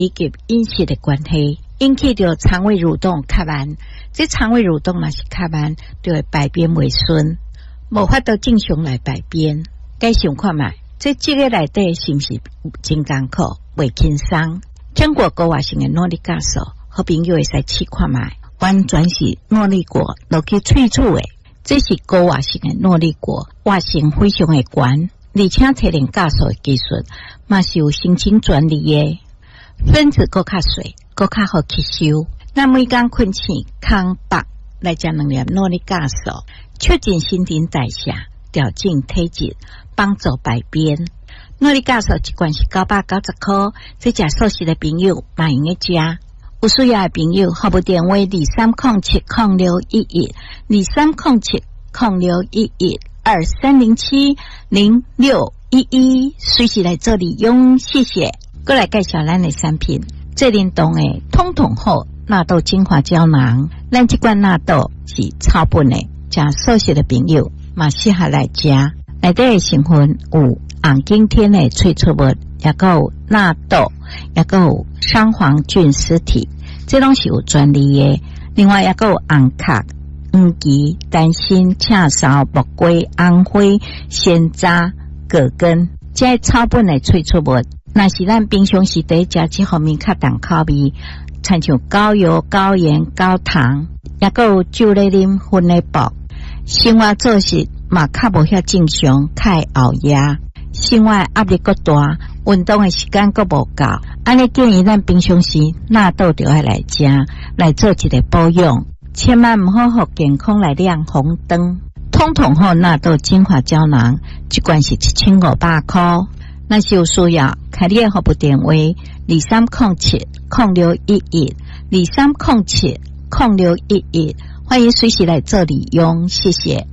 以及饮食的关系，引起着肠胃蠕动较慢。这肠胃蠕动嘛是较慢，就会排便袂顺，无法度正常来排便。该想看卖，这个内底是毋是真艰苦，袂轻松？浆果高活性的诺丽咖素，好朋友会使试看卖，完全是诺丽果落去萃取的。这是高活性的诺丽果，活性非常的高，而且提炼咖素的技术嘛是有申请专利的。分子更较细，更较好吸收。那每天困醒空腹来食2粒诺丽咖素，促进新陈代谢，调整体质，帮助排便。诺丽咖素一罐是990块，这食素食的朋友嘛用得食。有需要的朋友，号码电话2307061123070611，随时来做利用，谢谢。过来介绍咱的产品，最灵动的通通好纳豆精华胶囊，咱这罐纳豆是草本的，食素食的朋友嘛适合来食。内底的成分有红景天的萃取物，也有纳豆，也有双黄菌实体，这拢是有专利的。另外也有红壳、黄芪、丹心、赤芍、木瓜、红花、鲜渣、葛根，这草本的萃取物，若是咱平常时在食这方面较重口味，亲像高油、高盐、高糖，也有酒类啉薰的补，生活作息嘛较无遐正常，较会熬夜，生活压力够大，运动的时间够无够，安尼建议咱平常时纳豆就要来食，来做一个保养，千万唔好互健康来亮红灯。通通好纳豆精华胶囊，一罐是1500块。若是有需要，开你的号码电话2307061123070611，欢迎随时来做利用，谢谢。